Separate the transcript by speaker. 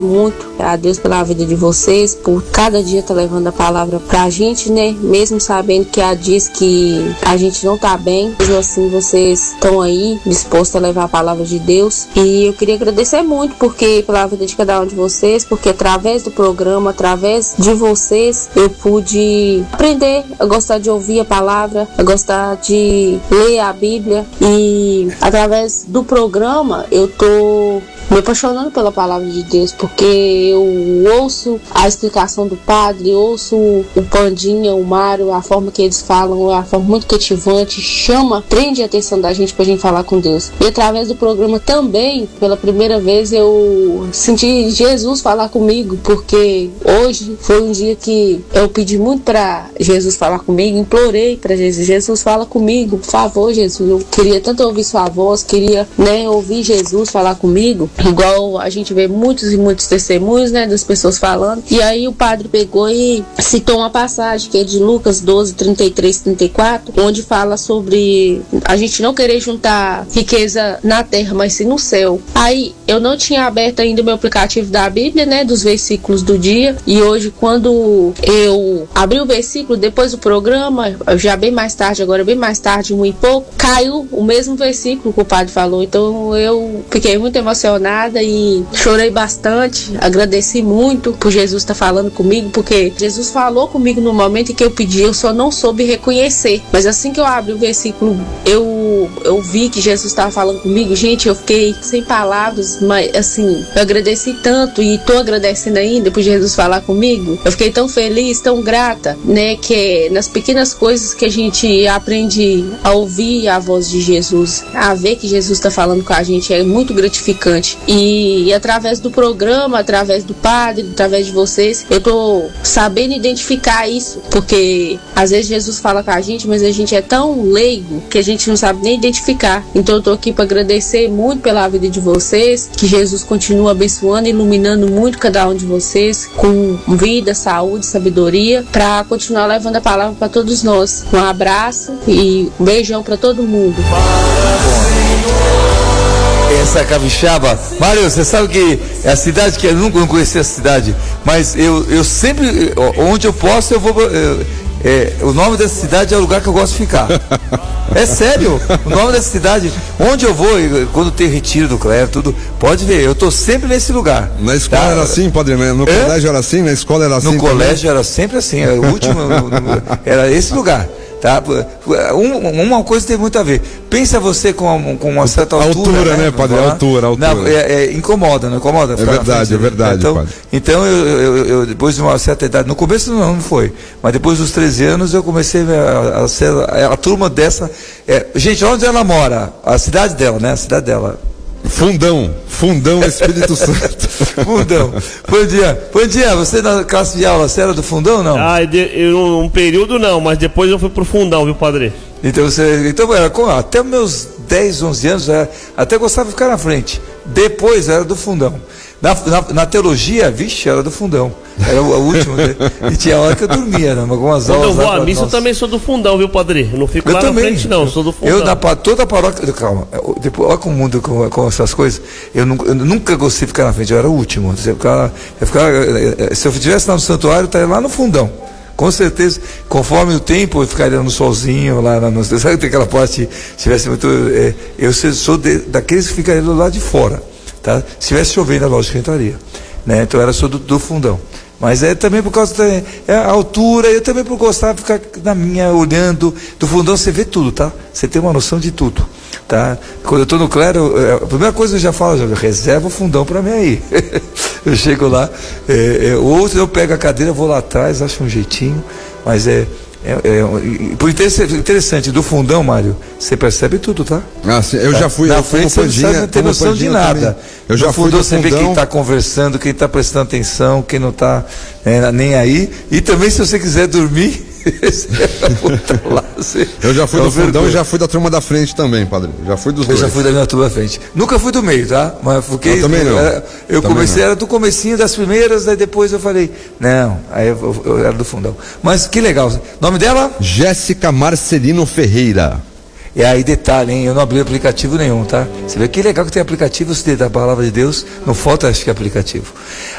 Speaker 1: muito a Deus pela vida de vocês, por cada dia tá levando a palavra pra gente, né? Mesmo sabendo que há dias que a gente não tá bem, mesmo assim vocês estão aí dispostos a levar a palavra de Deus. E eu queria agradecer muito pela vida de cada um de vocês, porque através do programa, através de vocês, eu pude aprender a gostar de ouvir a palavra, a gostar de ler a Bíblia, e através do programa eu tô me apaixonando pela palavra de Deus, porque eu ouço a explicação do padre, ouço o Pandinha, o Mário, a forma que eles falam, a forma muito cativante, prende a atenção da gente pra gente falar com Deus. E através do programa também, pela primeira vez, eu senti Jesus falar comigo, porque hoje foi um dia que eu pedi muito pra Jesus falar comigo, implorei pra Jesus fala comigo, por favor, Jesus, eu queria tanto ouvir sua voz, queria, ouvir Jesus falar comigo. Igual a gente vê muitos e muitos testemunhos, das pessoas falando. E aí o padre pegou e citou uma passagem que é de Lucas 12, 33, 34, onde fala sobre a gente não querer juntar riqueza na terra, mas sim no céu. Aí eu não tinha aberto ainda o meu aplicativo da Bíblia, dos versículos do dia. E hoje, quando eu abri o versículo, depois do programa, já bem mais tarde, 1 e pouco, caiu o mesmo versículo que o padre falou. Então eu fiquei muito emocionada e chorei bastante, agradeci muito por Jesus estar falando comigo, porque Jesus falou comigo no momento em que eu pedi, eu só não soube reconhecer, mas assim que eu abri o versículo, eu vi que Jesus estava falando comigo. Gente, eu fiquei sem palavras, mas assim, eu agradeci tanto e tô agradecendo ainda por Jesus falar comigo. Eu fiquei tão feliz, tão grata, que nas pequenas coisas que a gente aprende a ouvir a voz de Jesus, a ver que Jesus está falando com a gente, é muito gratificante. E através do programa, através do padre, através de vocês, eu tô sabendo identificar isso, porque às vezes Jesus fala com a gente, mas a gente é tão leigo que a gente não sabe nem identificar. Então eu tô aqui para agradecer muito pela vida de vocês, que Jesus continue abençoando, iluminando muito cada um de vocês, com vida, saúde, sabedoria, para continuar levando a palavra para todos nós. Um abraço e um beijão para todo mundo.
Speaker 2: Essa capixaba, Mário, você sabe que é a cidade que eu nunca não conhecia a cidade, mas eu sempre, onde eu posso, eu vou. O nome dessa cidade é o lugar que eu gosto de ficar. É sério, o nome dessa cidade, onde eu vou, quando tem retiro do clero, tudo, pode ver, eu tô sempre nesse lugar.
Speaker 3: Na escola era assim, padre, no colégio era assim, na escola era assim.
Speaker 2: No colégio era sempre assim, o último era esse lugar. Tá? Uma coisa tem muito a ver. Pensa você com uma certa altura,
Speaker 3: né, padre? Altura.
Speaker 2: Não, incomoda, não incomoda?
Speaker 3: É verdade, padre.
Speaker 2: Então eu depois de uma certa idade, no começo não foi, mas depois dos 13 anos eu comecei a ser a turma dessa. Gente, onde ela mora? A cidade dela, né? A cidade dela.
Speaker 3: Fundão, Espírito Santo.
Speaker 2: Fundão. Pandinha, você na classe de aula, você era do Fundão, não?
Speaker 4: Um período não, mas depois eu fui pro Fundão, viu, padre?
Speaker 2: Então até meus 10, 11 anos, até gostava de ficar na frente. Depois era do Fundão. Na teologia, vixe, era do Fundão. Era o último, né? E tinha hora que eu dormia, algumas aulas.
Speaker 4: Quando eu vou à missa, eu também sou do Fundão, viu, padre? Eu não fico lá na frente, não, sou do Fundão.
Speaker 2: Toda a paróquia, calma, olha com o mundo, com essas coisas, eu nunca gostei de ficar na frente, eu era o último. Se eu estivesse lá no santuário, eu estaria lá no Fundão. Com certeza, conforme o tempo, eu ficaria no solzinho, lá no. Sabe que aquela parte tivesse muito. Eu sou daqueles que ficariam do lado de fora. Tá? Se estivesse chovendo, lógico que eu entraria. Né? Então eu sou do Fundão. Mas também por causa da altura, eu também por gostar de ficar na minha, olhando. Do Fundão você vê tudo, tá? Você tem uma noção de tudo. Tá? Quando eu estou no clero, a primeira coisa que eu já falo, reserva o Fundão para mim aí. Eu chego lá, ou eu pego a cadeira, vou lá atrás, acho um jeitinho, mas por interessante, do Fundão, Mário, você percebe tudo, tá?
Speaker 3: Sim, eu já fui.
Speaker 2: Na frente você não tem noção de nada.
Speaker 3: Eu já fui
Speaker 2: do Fundão, você vê quem está conversando, quem está prestando atenção, quem não está nem aí. E também, se você quiser dormir,
Speaker 3: eu já fui do Fundão e já fui da turma da frente também, padre. Já fui dos dois.
Speaker 2: Eu já fui da minha turma da frente. Nunca fui do meio, tá? Mas fiquei.
Speaker 3: Eu também não.
Speaker 2: Eu comecei, era do comecinho das primeiras, aí depois eu falei, não, aí eu era do Fundão. Mas que legal. Nome dela?
Speaker 3: Jéssica Marcelino Ferreira.
Speaker 2: E aí, detalhe, hein? Eu não abri aplicativo nenhum, tá? Você vê que legal que tem aplicativo da palavra de Deus, não falta, acho que, aplicativo.